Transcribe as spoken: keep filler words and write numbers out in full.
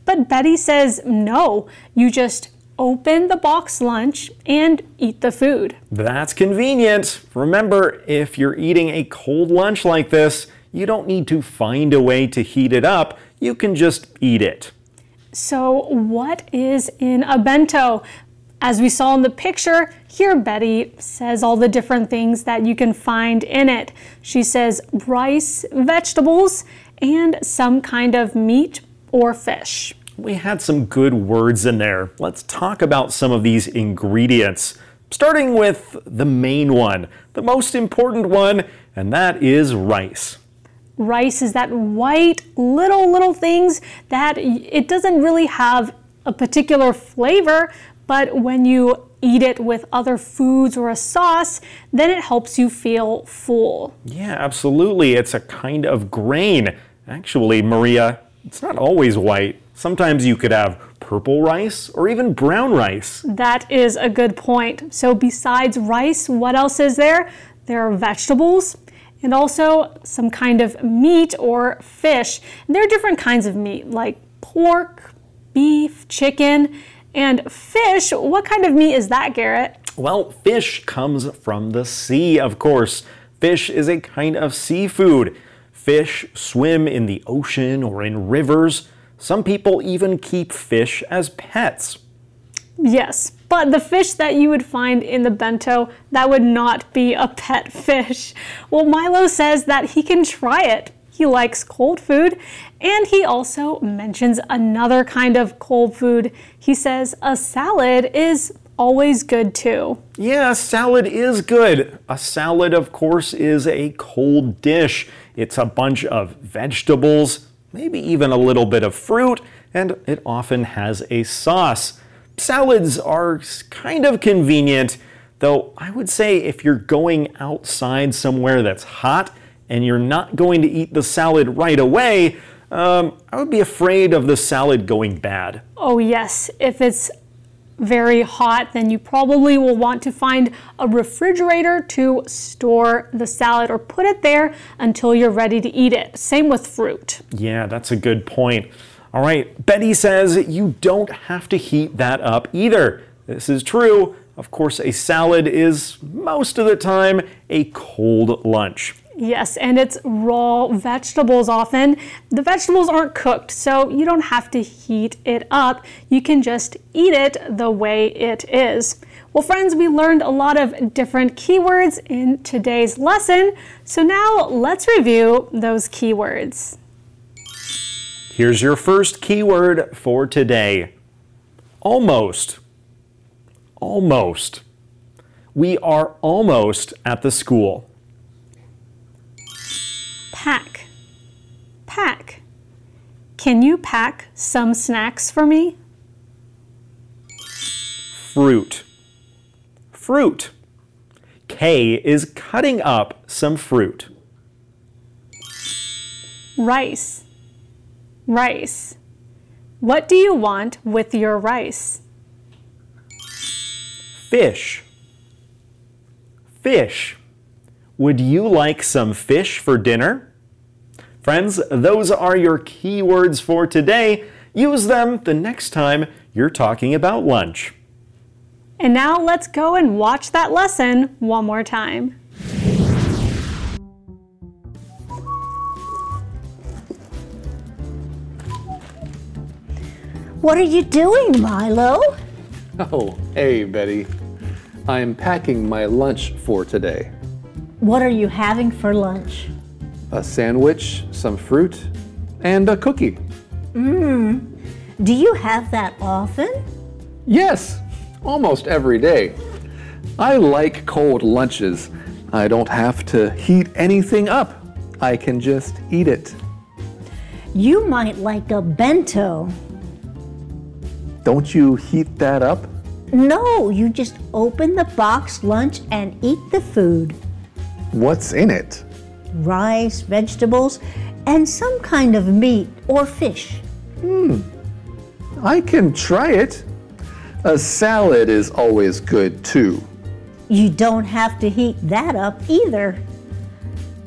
but Betty says no, you just open the box lunch and eat the food. That's convenient. Remember, if you're eating a cold lunch like this, you don't need to find a way to heat it up. You can just eat it. So what is in a bento? As we saw in the picture, here Betty says all the different things that you can find in it. She says rice, vegetables, and some kind of meat or fish. We had some good words in there. Let's talk about some of these ingredients, starting with the main one, the most important one, and that is rice. Rice is that white little, little things that it doesn't really have a particular flavor, but when you eat it with other foods or a sauce, then it helps you feel full. Yeah, absolutely. It's a kind of grain. Actually, Maria, it's not always white. Sometimes you could have purple rice or even brown rice. That is a good point. So besides rice, what else is there? There are vegetables and also some kind of meat or fish. And there are different kinds of meat like pork, beef, chicken, and fish. What kind of meat is that, Garrett? Well, fish comes from the sea, of course. Fish is a kind of seafood. Fish swim in the ocean or in rivers. Some people even keep fish as pets. Yes, but the fish that you would find in the bento, that would not be a pet fish. Well, Milo says that he can try it. He likes cold food, and he also mentions another kind of cold food. He says a salad is always good too. Yeah, salad is good. A salad, of course, is a cold dish. It's a bunch of vegetables, maybe even a little bit of fruit, and it often has a sauce. Salads are kind of convenient, though I would say if you're going outside somewhere that's hot and you're not going to eat the salad right away, um, I would be afraid of the salad going bad. Oh yes, if it's very hot, then you probably will want to find a refrigerator to store the salad or put it there until you're ready to eat it. Same with fruit. Yeah, that's a good point. All right, Betty says you don't have to heat that up either. This is true. Of course, a salad is most of the time a cold lunch. Yes, and it's raw vegetables often. The vegetables aren't cooked, so you don't have to heat it up. You can just eat it the way it is. Well, friends, we learned a lot of different keywords in today's lesson. So now let's review those keywords. Here's your first keyword for today. Almost. Almost. We are almost at the school. Pack. Pack. Can you pack some snacks for me? Fruit. Fruit. Kay is cutting up some fruit. Rice. Rice. What do you want with your rice? Fish. Fish. Would you like some fish for dinner? Friends, those are your keywords for today. Use them the next time you're talking about lunch. And now let's go and watch that lesson one more time. What are you doing, Milo? Oh, hey, Betty. I'm packing my lunch for today. What are you having for lunch? A sandwich, some fruit, and a cookie. Mmm. Do you have that often? Yes, almost every day. I like cold lunches. I don't have to heat anything up. I can just eat it. You might like a bento. Don't you heat that up? No, you just open the box lunch and eat the food. What's in it? Rice, vegetables, and some kind of meat or fish. Hmm. I can try it. A salad is always good too. You don't have to heat that up either.